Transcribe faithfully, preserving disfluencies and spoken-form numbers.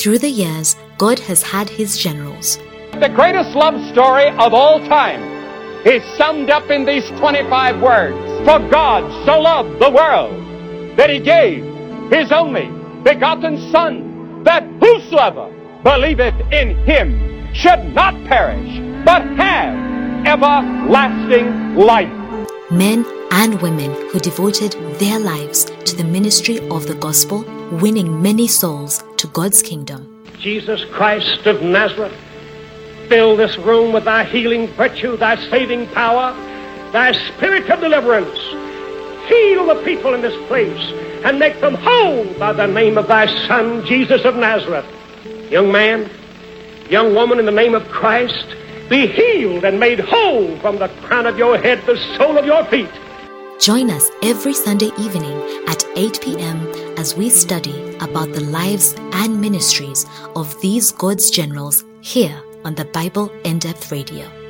Through the years, God has had his generals. The greatest love story of all time is summed up in these twenty-five words. For God so loved the world that he gave his only begotten Son, that whosoever believeth in him should not perish, but have everlasting life. Men and women who devoted their lives to the ministry of the gospel, winning many souls to God's kingdom. Jesus Christ of Nazareth, fill this room with thy healing virtue, thy saving power, thy spirit of deliverance. Heal the people in this place and make them whole by the name of thy Son, Jesus of Nazareth. Young man, young woman, in the name of Christ, be healed and made whole from the crown of your head to the sole of your feet. Join us every Sunday evening at eight p.m. as we study about the lives and ministries of these God's generals here on the Bible In-Depth Radio.